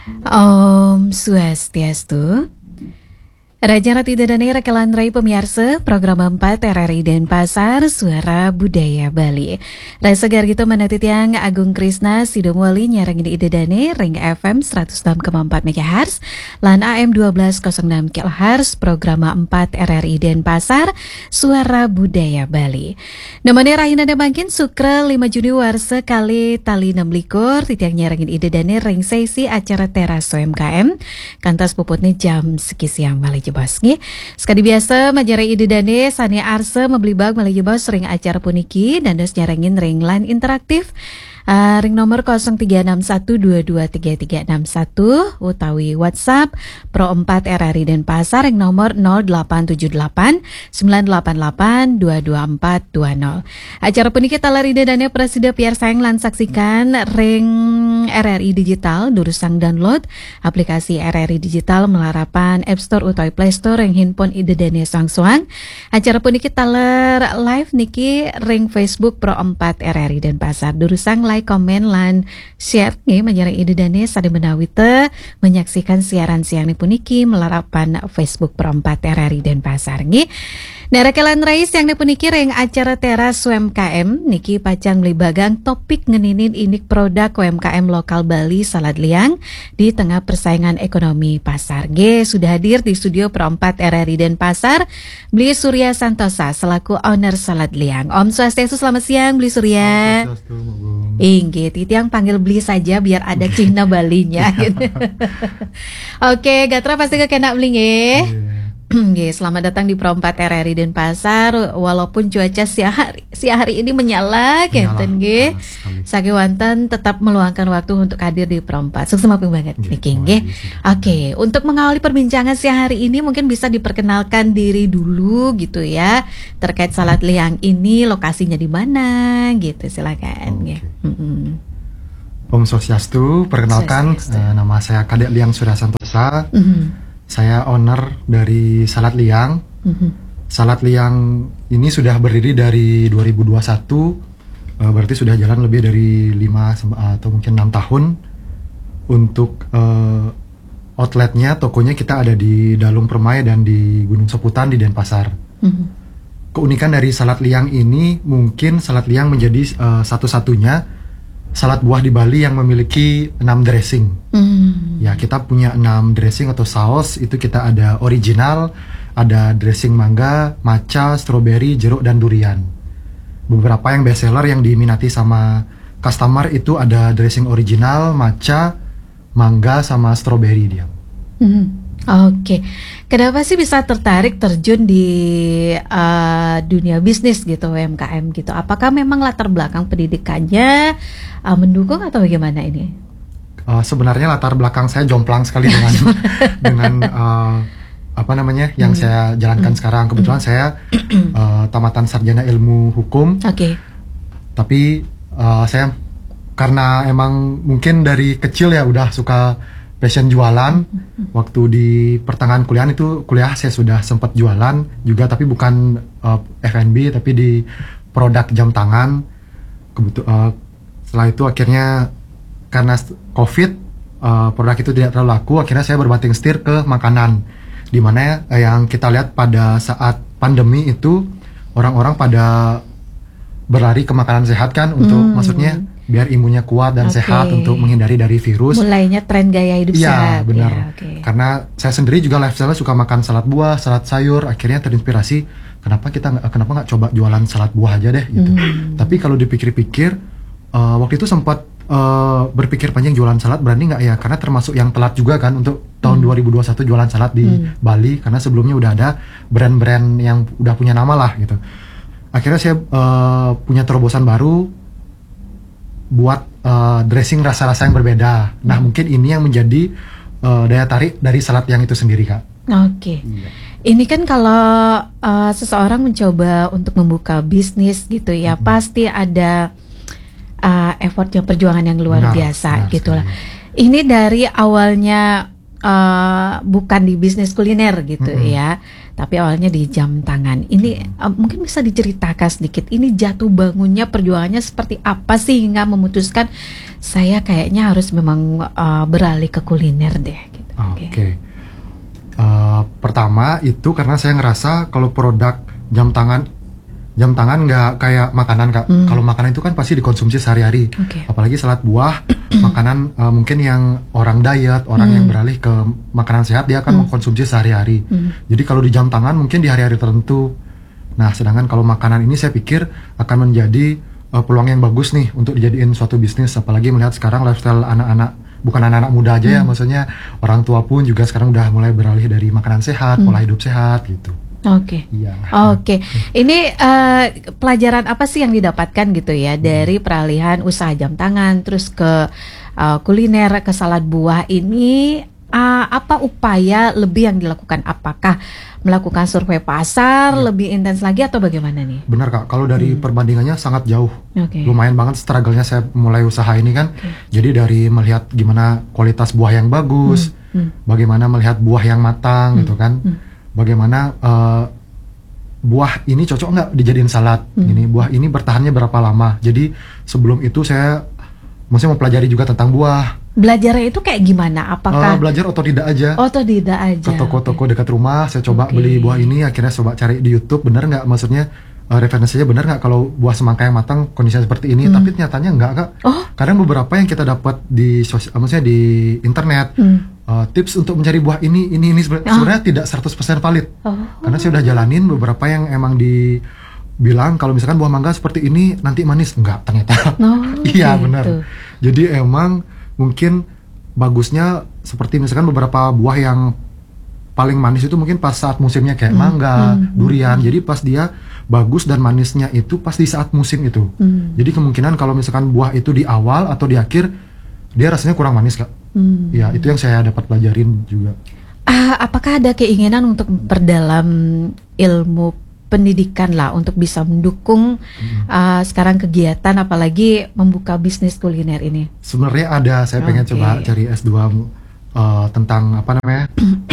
Om Swastiastu. Raja Rati Dadane Rekelan Rai Pemirsa Program 4 RRI Denpasar Suara Budaya Bali. Rasa Gargito Manatitiang Agung Krisna Sidomwali Nyarang di Idedane Ring FM 106,4 MHz Lan AM 1206 kHz Program 4 RRI Denpasar Suara Budaya Bali. Namanya Rahina Damangkin Sukra 5 Juni Warsa Kali Tali 6 likur Titiang Nyarang di Idedane Ring sesi acara teras UMKM Kantas puputnya jam seki siang Bali Basgi. Sekali biasa majarai ide dane sani arse membeli bag malih jebas ring acara puniki dan dos nyarengin ring line interaktif. Ring nomor 0361223361 utawi WhatsApp Pro 4 RRI Denpasar ring nomor 0878 988 22420. Acara puniki talari dedane presida piar sayang lan saksikan ring RRI Digital durusang download aplikasi RRI Digital melarapan App Store utawi Play Store ring handphone ide dane sang-suang. Acara puniki taler live niki ring Facebook Pro 4 RRI Denpasar durusang like, komen, lan share nih majalah ide dane sade menawite menyaksikan siaran siang ni puniki melarapan Facebook Pro 4 RRI Denpasar nih. Narakelan Rais yang puniki ring acara teras UMKM niki pacang beli bagang topik ngeninin inik produk UMKM lokal Bali Salad Liang di tengah persaingan ekonomi pasar. G sudah hadir di studio Pro 4 RRI Denpasar Bli Surya Santosa selaku owner Salad Liang. Om Swastiastu, selamat siang Bli Surya. Om Swastiastu, Bung. Inggit, itu yang panggil Bli saja biar ada Cina Balinya gitu. Oke, Gatra pasti kekena Bli nggih. Oke, selamat datang di Pro 4 RRI Denpasar. Walaupun cuaca siang hari ini menyala kenten nggih. Sage wanten tetap meluangkan waktu untuk hadir di Pro 4. Sukses banget nggih. Oke, untuk mengawali perbincangan siang hari ini mungkin bisa diperkenalkan diri dulu gitu ya. Terkait Salad Liang ini lokasinya di mana gitu, silakan nggih. Om Swastiastu, perkenalkan nama saya Kadek Liang Surya Santosa. Saya owner dari Salad Liang. Salad Liang ini sudah berdiri dari 2021, berarti sudah jalan lebih dari 5 atau mungkin 6 tahun. Untuk outletnya, tokonya kita ada di Dalung Permai dan di Gunung Soputan di Denpasar. Keunikan dari Salad Liang ini, mungkin Salad Liang menjadi satu-satunya salad buah di Bali yang memiliki 6 dressing. Ya, kita punya 6 dressing atau saus. Itu kita ada original, ada dressing mangga, matcha, strawberry, jeruk, dan durian. Beberapa yang best seller yang diminati sama customer itu ada dressing original, matcha, mangga, sama strawberry dia. Oke, kenapa sih bisa tertarik terjun di dunia bisnis gitu, UMKM gitu? Apakah memang latar belakang pendidikannya mendukung atau bagaimana ini? Sebenarnya latar belakang saya jomplang sekali dengan apa namanya yang saya jalankan sekarang. Kebetulan saya tamatan sarjana ilmu hukum. Tapi saya karena emang mungkin dari kecil ya udah suka passion jualan. Waktu di pertengahan kuliah saya sudah sempat jualan juga, tapi bukan F&B tapi di produk jam tangan. Setelah itu akhirnya karena COVID produk itu tidak terlalu laku, akhirnya saya berbanting setir ke makanan, dimana yang kita lihat pada saat pandemi itu orang-orang pada berlari ke makanan sehat kan, untuk maksudnya biar imunnya kuat dan sehat untuk menghindari dari virus. Mulainya tren gaya hidup sehat. Iya benar. Karena saya sendiri juga lifestyle suka makan salad buah, salad sayur. Akhirnya terinspirasi, kenapa nggak coba jualan salad buah aja deh gitu. Tapi kalau dipikir-pikir, waktu itu sempat berpikir panjang jualan salad berani nggak ya, karena termasuk yang telat juga kan untuk tahun 2021 jualan salad di Bali, karena sebelumnya udah ada brand-brand yang udah punya nama lah gitu. Akhirnya saya punya terobosan baru buat dressing rasa-rasa yang berbeda. Nah, mungkin ini yang menjadi daya tarik dari Salad Liang itu sendiri, Kak. Ini kan kalau seseorang mencoba untuk membuka bisnis gitu ya, pasti ada effortnya, perjuangan yang luar biasa gitu lah. Ini dari awalnya bukan di bisnis kuliner gitu ya, tapi awalnya di jam tangan. Ini mungkin bisa diceritakan sedikit, ini jatuh bangunnya perjuangannya seperti apa sih hingga memutuskan saya kayaknya harus memang beralih ke kuliner deh gitu. Oke. Pertama itu karena saya ngerasa kalau produk jam tangan nggak kayak makanan, Kak. Kalau makanan itu kan pasti dikonsumsi sehari-hari. Apalagi salad buah, makanan mungkin yang orang diet, orang yang beralih ke makanan sehat, dia akan mengkonsumsi sehari-hari. Jadi kalau di jam tangan mungkin di hari-hari tertentu. Nah, sedangkan kalau makanan ini saya pikir akan menjadi peluang yang bagus nih untuk dijadiin suatu bisnis. Apalagi melihat sekarang lifestyle anak-anak, bukan anak-anak muda aja ya, maksudnya orang tua pun juga sekarang udah mulai beralih dari makanan sehat, pola hidup sehat gitu. Iya. Ini pelajaran apa sih yang didapatkan gitu ya dari peralihan usaha jam tangan terus ke kuliner, ke salad buah ini? Apa upaya lebih yang dilakukan? Apakah melakukan survei pasar lebih intens lagi atau bagaimana nih? Benar, Kak, kalau dari perbandingannya sangat jauh. Lumayan banget struggle-nya saya mulai usaha ini kan. Jadi dari melihat gimana kualitas buah yang bagus, bagaimana melihat buah yang matang gitu kan. Bagaimana buah ini cocok nggak dijadiin salad, ini buah ini bertahannya berapa lama. Jadi sebelum itu saya maksudnya mempelajari juga tentang buah. Belajarnya itu kayak gimana? Apakah belajar otodidak aja? Otodidak aja. Ke toko-toko dekat rumah, saya coba beli buah ini, akhirnya coba cari di YouTube, bener nggak, maksudnya referensinya bener nggak kalau buah semangka yang matang kondisinya seperti ini. Tapi nyatanya nggak, Kak. Kadang beberapa yang kita dapat di maksudnya di internet, tips untuk mencari buah ini sebenarnya tidak 100% valid. Karena saya udah jalanin beberapa yang emang dibilang kalau misalkan buah mangga seperti ini nanti manis, enggak ternyata. Iya, benar. Jadi emang mungkin bagusnya seperti misalkan beberapa buah yang paling manis itu mungkin pas saat musimnya kayak mangga, durian. Jadi pas dia bagus dan manisnya itu pas di saat musim itu. Jadi kemungkinan kalau misalkan buah itu di awal atau di akhir dia rasanya kurang manis, Kak. Ya, itu yang saya dapat pelajarin juga. Apakah ada keinginan untuk memperdalam ilmu pendidikan lah untuk bisa mendukung sekarang kegiatan apalagi membuka bisnis kuliner ini? Sebenarnya ada, saya pengen coba cari S2 tentang apa namanya?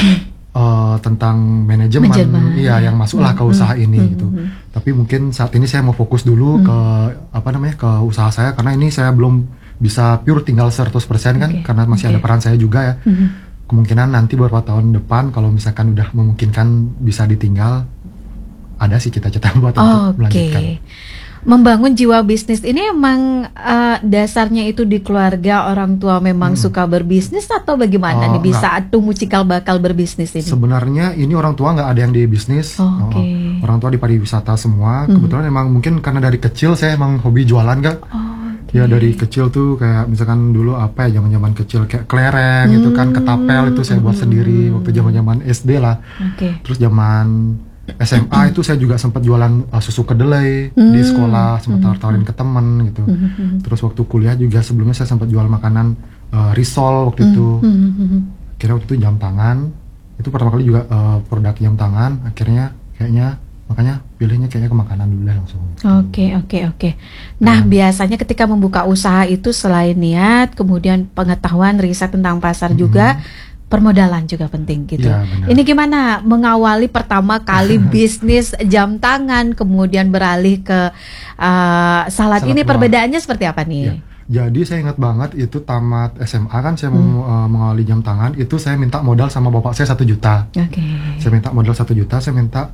Tentang manajemen, iya, yang masuklah ke usaha ini gitu. Tapi mungkin saat ini saya mau fokus dulu ke apa namanya, ke usaha saya karena ini saya belum bisa pure tinggal 100% kan, karena masih ada peran saya juga ya. Kemungkinan nanti beberapa tahun depan kalau misalkan udah memungkinkan bisa ditinggal, ada sih cita-cita buat untuk melanjutkan. Membangun jiwa bisnis ini emang dasarnya itu di keluarga, orang tua memang suka berbisnis atau bagaimana nih bisa tumbuh cikal bakal berbisnis ini? Sebenarnya ini orang tua nggak ada yang di bisnis, orang tua di pariwisata semua. Kebetulan emang mungkin karena dari kecil saya emang hobi jualan, Kak. Ya dari kecil tuh kayak misalkan dulu apa ya, zaman-zaman kecil kayak kelereng gitu kan, ketapel itu saya buat sendiri waktu zaman-zaman SD lah. Terus zaman SMA itu saya juga sempat jualan susu kedelai di sekolah, sempat tawarin ke temen gitu. Terus waktu kuliah juga sebelumnya saya sempat jual makanan risol waktu itu. Akhirnya waktu itu jam tangan, itu pertama kali juga produk jam tangan. Akhirnya makanya pilihnya kayaknya ke makanan dulu lah langsung. Oke. Nah, biasanya ketika membuka usaha itu selain niat, kemudian pengetahuan, riset tentang pasar juga, permodalan juga penting gitu. Ya, ini gimana mengawali pertama kali bisnis jam tangan, kemudian beralih ke salad ini, perbedaannya seperti apa nih? Ya. Jadi saya ingat banget itu tamat SMA kan saya mau mengawali jam tangan, itu saya minta modal sama bapak saya 1 juta. Saya minta modal 1 juta, saya minta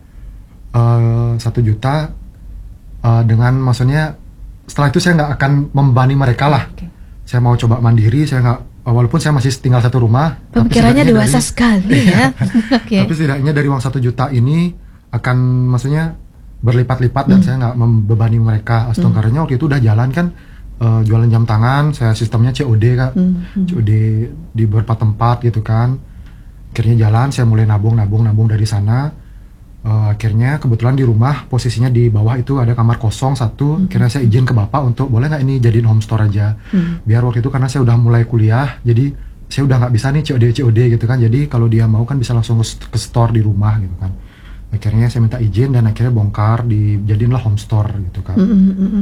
1 juta dengan maksudnya setelah itu saya nggak akan membebani mereka lah. Saya mau coba mandiri, saya nggak, walaupun saya masih tinggal satu rumah. Pemikirannya dewasa sekali ya. Tapi setidaknya dari uang 1 juta ini akan maksudnya berlipat-lipat dan saya nggak membebani mereka. Karena waktu itu udah jalan kan, jualan jam tangan, saya sistemnya COD, Kak. COD di beberapa tempat gitu kan. Akhirnya jalan, saya mulai nabung dari sana. Akhirnya kebetulan di rumah posisinya di bawah itu ada kamar kosong 1. Akhirnya saya izin ke bapak untuk boleh nggak ini jadiin home store aja. Biar waktu itu karena saya udah mulai kuliah, jadi saya udah nggak bisa nih COD gitu kan. Jadi kalau dia mau kan bisa langsung ke store di rumah gitu kan. Akhirnya saya minta izin dan akhirnya bongkar, dijadiinlah home store gitu kan.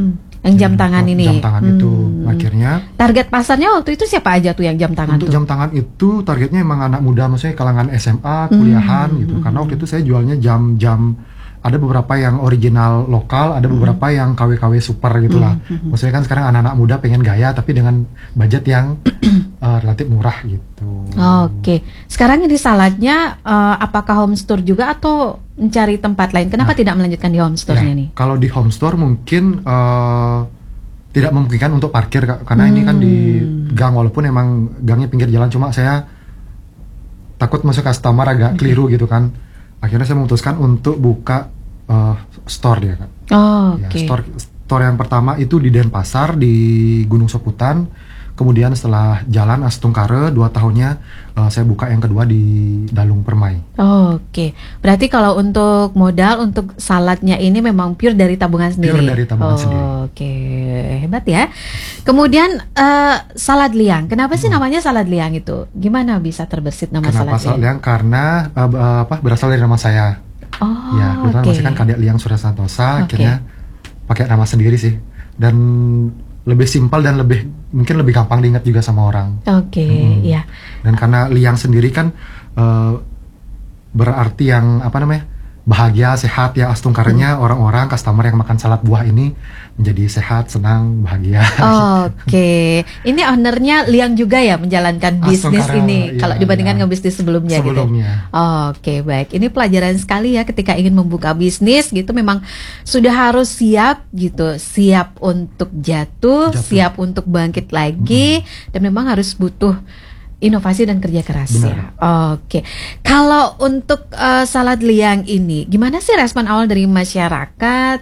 Yang jam tangan ini. Jam tangan itu akhirnya. Target pasarnya waktu itu siapa aja tuh yang jam tangan untuk tuh? Jam tangan itu targetnya emang anak muda, maksudnya kalangan SMA, kuliahan gitu. Karena waktu itu saya jualnya jam-jam, ada beberapa yang original lokal, ada beberapa yang KW-KW super gitulah. Maksudnya kan sekarang anak-anak muda pengen gaya tapi dengan budget yang relatif murah gitu. Oke. Sekarang ini saladnya apakah home store juga atau mencari tempat lain? Kenapa tidak melanjutkan di home store-nya nih? Kalau di home store mungkin tidak memungkinkan untuk parkir, karena ini kan di gang, walaupun emang gangnya pinggir jalan, cuma saya takut masuk customer agak keliru gitu kan. Akhirnya saya memutuskan untuk buka store dia kan. Oke. Store yang pertama itu di Denpasar di Gunung Soputan. Kemudian setelah jalan Astungkare 2 tahunnya saya buka yang kedua di Dalung Permai. Oke. Berarti kalau untuk modal untuk saladnya ini memang pure dari tabungan sendiri. Pure dari tabungan sendiri. Oke, hebat ya. Kemudian salad liang. Kenapa sih namanya salad liang itu? Gimana bisa terbersit nama Kenapa salad liang? Liang? Karena berasal dari nama saya. Ya, kebetulan masih kan Kadek Liang Surya Santosa, akhirnya pakai nama sendiri sih. Dan lebih simpel dan mungkin lebih gampang diingat juga sama orang. Iya. Dan karena liang sendiri kan berarti yang bahagia, sehat ya. Astungkarenya orang-orang customer yang makan salad buah ini menjadi sehat, senang, bahagia. Oke. Ini ownernya Liang juga ya menjalankan bisnis ini kalau dibandingkan dengan bisnis sebelumnya gitu. Oke, baik. Ini pelajaran sekali ya ketika ingin membuka bisnis gitu, memang sudah harus siap gitu, siap untuk jatuh. Siap untuk bangkit lagi, dan memang harus butuh inovasi dan kerja keras. Ya. Oke. Kalau untuk salad liang ini, gimana sih respon awal dari masyarakat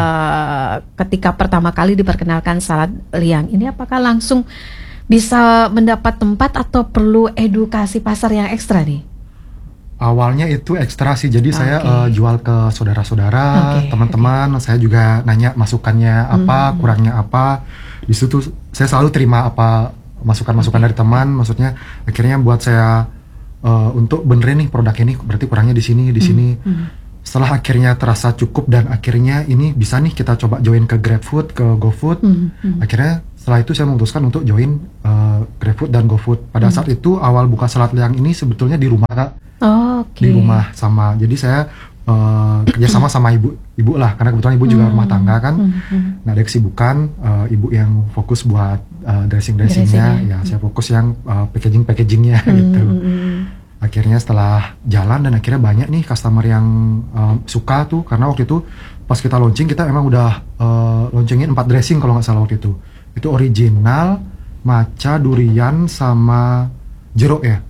ketika pertama kali diperkenalkan salad liang ini? Apakah langsung bisa mendapat tempat atau perlu edukasi pasar yang ekstra nih? Awalnya itu ekstra sih, jadi saya jual ke saudara-saudara, teman-teman. Saya juga nanya masukannya apa, kurangnya apa. Di situ saya selalu terima apa masukan-masukan dari teman, maksudnya akhirnya buat saya untuk benerin nih produk ini, berarti kurangnya di sini, di sini. Setelah akhirnya terasa cukup dan akhirnya ini bisa nih kita coba join ke GrabFood, ke GoFood. Akhirnya setelah itu saya memutuskan untuk join GrabFood dan GoFood. Pada saat itu awal buka salad liang ini sebetulnya di rumah Kak. Di rumah sama. Jadi saya kerjasama sama ibu lah, karena kebetulan ibu juga rumah tangga kan. Nggak ada kesibukan, ibu yang fokus buat dressingnya, ya saya fokus yang packagingnya gitu. Akhirnya setelah jalan dan akhirnya banyak nih customer yang suka tuh, karena waktu itu pas kita launching kita emang udah launchingin 4 dressing kalau nggak salah waktu itu. Itu original, matcha, durian sama jeruk ya.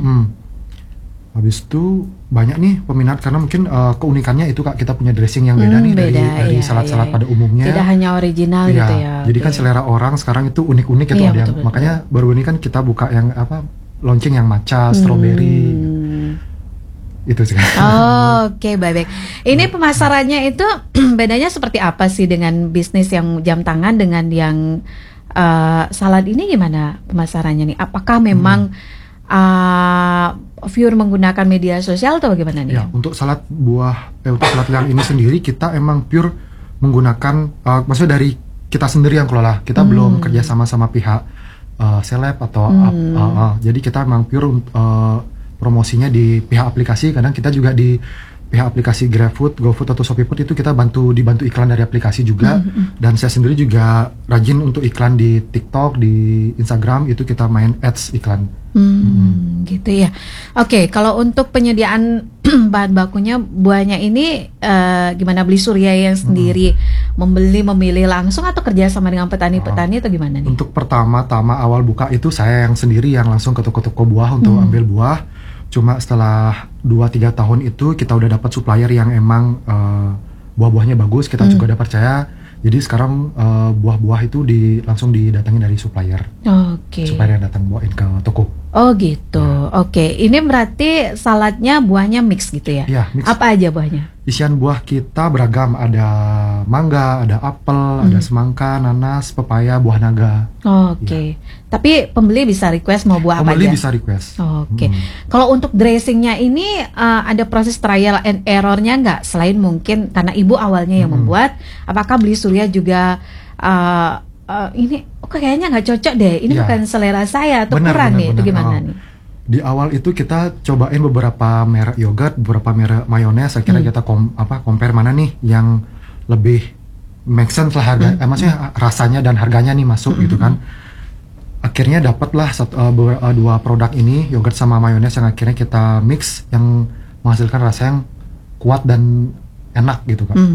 Habis itu banyak nih peminat, karena mungkin keunikannya itu Kak, kita punya dressing yang beda nih dari salad-salad pada umumnya. Tidak hanya original gitu ya. Jadi kan selera orang sekarang itu unik-unik gitu. Betul. Makanya baru ini kan kita buka yang launching yang matcha, strawberry. Itu sih. Oke, baik. Ini pemasarannya itu bedanya seperti apa sih dengan bisnis yang jam tangan dengan yang salad ini, gimana pemasarannya nih? Apakah memang viewer menggunakan media sosial atau bagaimana nih? Ya, untuk salad liang ini sendiri kita emang pure menggunakan, maksudnya dari kita sendiri yang kelola. Kita belum kerja sama pihak seleb atau jadi kita emang pure promosinya di pihak aplikasi. Kadang kita juga di pihak aplikasi GrabFood, GoFood atau ShopeeFood itu kita dibantu iklan dari aplikasi juga. Dan saya sendiri juga rajin untuk iklan di TikTok, di Instagram, itu kita main ads iklan. Gitu ya. Oke, kalau untuk penyediaan bahan bakunya, buahnya ini gimana, beli Surya yang sendiri memilih langsung atau kerja sama dengan petani-petani atau gimana nih? Untuk pertama-tama awal buka itu saya yang sendiri yang langsung ke toko-toko buah untuk ambil buah. Cuma setelah 2-3 tahun itu kita udah dapat supplier yang emang buah-buahnya bagus, kita juga udah percaya. Jadi sekarang buah-buah itu langsung didatangin dari supplier. Supplier yang datang bawain ke toko. Oh gitu. Oke. Ini berarti saladnya buahnya mix gitu ya? Iya, mix. Apa aja buahnya? Isian buah kita beragam, ada mangga, ada apel, ada semangka, nanas, pepaya, buah naga. Oke. Tapi pembeli bisa request mau buah apa aja? Pembeli bisa request. Oke. Kalau untuk dressingnya ini ada proses trial and errornya nggak? Selain mungkin karena ibu awalnya yang membuat, apakah beli Surya juga ini kayaknya nggak cocok deh, ini Ya. bukan selera saya atau Benar, kurang benar, nih, itu benar. gimana nih? Di awal itu kita cobain beberapa merek yogurt, beberapa merek mayones. Akhirnya kita compare mana nih yang lebih make sense lah harga, maksudnya rasanya dan harganya nih masuk gitu kan. Akhirnya dapatlah dua produk ini, yogurt sama mayones, yang akhirnya kita mix, yang menghasilkan rasa yang kuat dan enak gitu kan.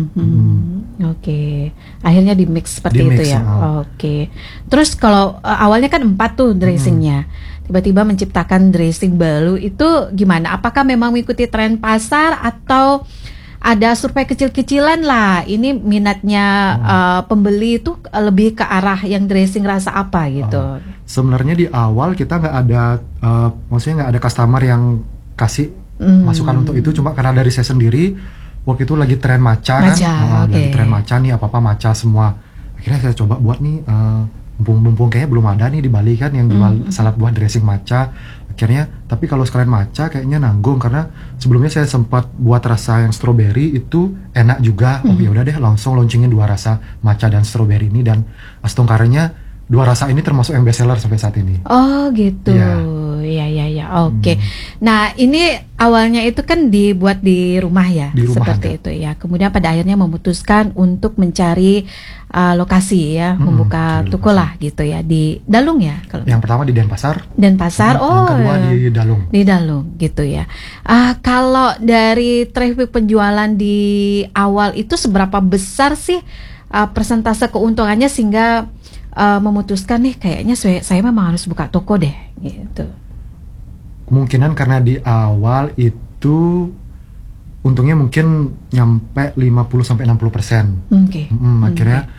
Oke, akhirnya di mix seperti Di-mix, itu ya. Oke, terus kalau awalnya kan 4 tuh dressingnya, tiba-tiba menciptakan dressing baru itu gimana? Apakah memang mengikuti tren pasar atau ada survei kecil-kecilan lah? Ini minatnya pembeli itu lebih ke arah yang dressing rasa apa gitu? Sebenarnya di awal kita nggak ada, maksudnya nggak ada customer yang kasih masukan untuk itu, cuma karena dari saya sendiri waktu itu lagi tren matcha kan, lagi tren matcha nih, apa matcha semua. Akhirnya saya coba buat nih, mumpung kayaknya belum ada nih di Bali kan yang jual salad buah dressing matcha. Akhirnya, tapi kalau sekalian matcha kayaknya nanggung, karena sebelumnya saya sempat buat rasa yang strawberry itu enak juga. Oh ya udah deh, langsung launchingin 2 rasa matcha dan strawberry ini, dan astungkaranya 2 rasa ini termasuk yang best seller sampai saat ini. Oh gitu, ya, oke. Nah ini awalnya itu kan dibuat di rumah ya, Di rumah seperti aja. itu ya. Kemudian pada akhirnya memutuskan untuk mencari lokasi ya, membuka cari toko lokasi. lah gitu ya di Dalung ya kalau. Yang pertama di Denpasar, Denpasar, yang kedua di Dalung. di Dalung gitu ya. Kalau dari traffic penjualan di awal itu seberapa besar sih persentase keuntungannya sehingga memutuskan nih kayaknya saya memang harus buka toko deh gitu. Kemungkinan karena di awal itu untungnya mungkin nyampe 50-60%. Oke. Akhirnya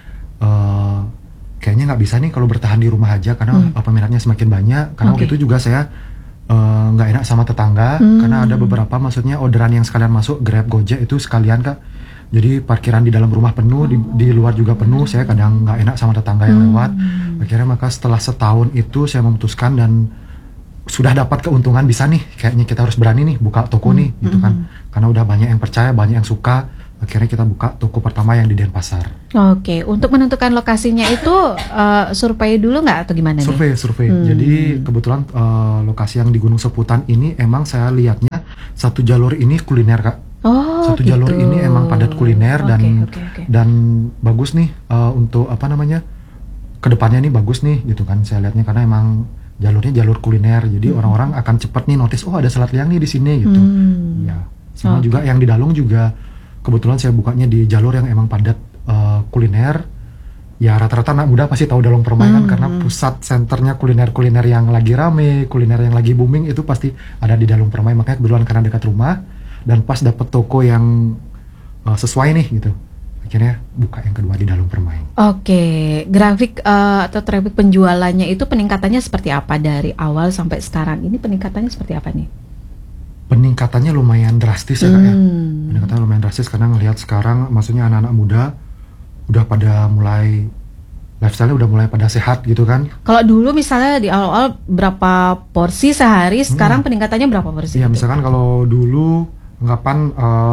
kayaknya nggak bisa nih kalau bertahan di rumah aja, karena peminatnya semakin banyak. Karena waktu itu juga saya nggak enak sama tetangga, karena ada beberapa, maksudnya orderan yang sekalian masuk Grab, Gojek itu sekalian Kak. Jadi parkiran di dalam rumah penuh, di luar juga penuh. Saya kadang nggak enak sama tetangga yang lewat. Akhirnya maka setelah setahun itu saya memutuskan, dan sudah dapat keuntungan, bisa nih kayaknya kita harus berani nih buka toko nih gitu kan, karena udah banyak yang percaya, banyak yang suka. Akhirnya kita buka toko pertama yang di Denpasar. Oke, untuk menentukan lokasinya itu survei dulu nggak atau gimana nih? Survei. Jadi kebetulan lokasi yang di Gunung Seputan ini emang saya lihatnya satu jalur ini kuliner Kak. Satu gitu. jalur ini emang padat kuliner, dan Oke. dan bagus nih untuk apa namanya, kedepannya nih bagus nih gitu kan. Saya lihatnya karena emang jalurnya jalur kuliner, jadi orang-orang akan cepat nih notice, oh ada salad liang nih di sini gitu. Ya, sama juga yang di Dalung juga kebetulan saya bukanya di jalur yang emang padat kuliner. Ya rata-rata anak muda pasti tahu Dalung Permai kan, karena pusat senternya kuliner-kuliner yang lagi rame, kuliner yang lagi booming itu pasti ada di Dalung Permai. Makanya kebetulan karena dekat rumah dan pas dapet toko yang sesuai nih gitu, akhirnya buka yang kedua di Dalung Permai. Oke, grafik atau traffic penjualannya itu peningkatannya seperti apa dari awal sampai sekarang? Ini peningkatannya seperti apa nih? Peningkatannya lumayan drastis ya Kak ya. Peningkatannya lumayan drastis karena ngelihat sekarang, maksudnya anak-anak muda udah pada mulai lifestyle-nya udah mulai pada sehat gitu kan. Kalau dulu misalnya di awal-awal berapa porsi sehari, sekarang peningkatannya berapa porsi? Iya, gitu? misalkan kalau dulu anggapan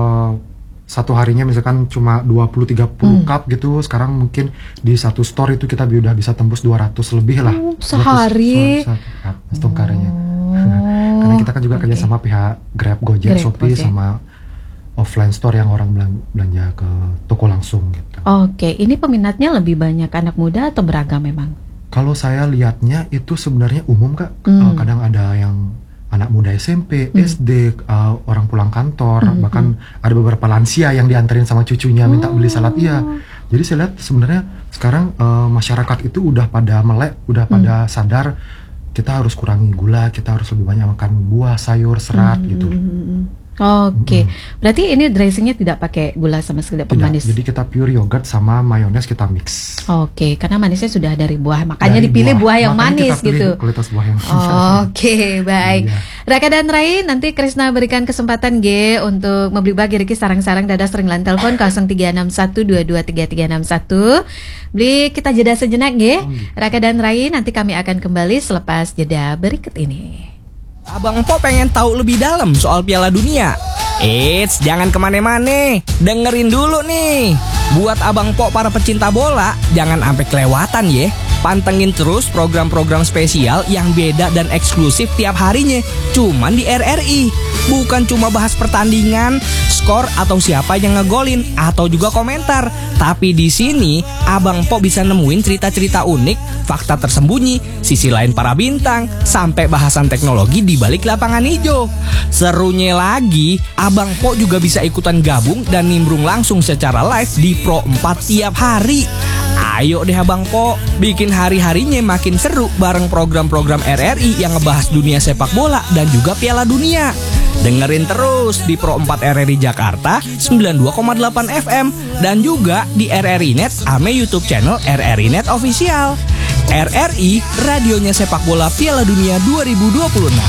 satu harinya misalkan cuma 20-30 cup gitu, sekarang mungkin di satu store itu kita udah bisa tembus 200 lebih lah. Sehari? 200 cup setengahnya. Karena kita kan juga kerja sama pihak Grab, Gojek, Shopee, sama offline store yang orang belanja ke toko langsung gitu. Oke, ini peminatnya lebih banyak anak muda atau beragam memang? Kalau saya lihatnya itu sebenarnya umum Kak. Kadang ada yang anak muda SMP, SD, orang pulang kantor, bahkan ada beberapa lansia yang dianterin sama cucunya minta beli salad. Iya. Jadi saya lihat sebenarnya sekarang masyarakat itu udah pada melek, udah pada sadar kita harus kurangi gula, kita harus lebih banyak makan buah, sayur, serat gitu. Oke, berarti ini dressingnya tidak pakai gula sama sekali, pemanis. Jadi kita pure yogurt sama mayones kita mix. Oke, karena manisnya sudah dari buah, makanya Dari dipilih buah yang makanya manis kita pilih gitu. Kualitas buah yang Oke, baik. Iya. Raka dan Rai, nanti Krisna berikan kesempatan G untuk bagi Riki sarang-sarang dada sering telepon 0361223361. Beli kita jeda sejenak G. Raka dan Rai, nanti kami akan kembali selepas jeda berikut ini. Abang Empo pengen tahu lebih dalam soal Piala Dunia. Eits, jangan kemana-mana. Dengerin dulu nih. Buat abang po para pecinta bola, jangan sampai kelewatan ya. Pantengin terus program-program spesial yang beda dan eksklusif tiap harinya. Cuman di RRI. Bukan cuma bahas pertandingan, skor atau siapa yang ngegolin atau juga komentar. Tapi di sini Abang Po bisa nemuin cerita-cerita unik, fakta tersembunyi, sisi lain para bintang, sampai bahasan teknologi di balik lapangan hijau. Serunya lagi, Abang Po juga bisa ikutan gabung dan nimbrung langsung secara live di Pro 4 tiap hari. Ayo deh Abang Po, bikin hari-harinya makin seru bareng program-program RRI yang ngebahas dunia sepak bola dan juga Piala Dunia. Dengerin terus di Pro 4 RRI Jakarta 92,8 FM dan juga di RRI Net ame YouTube channel RRI Net Official. RRI, radionya sepak bola Piala Dunia 2026.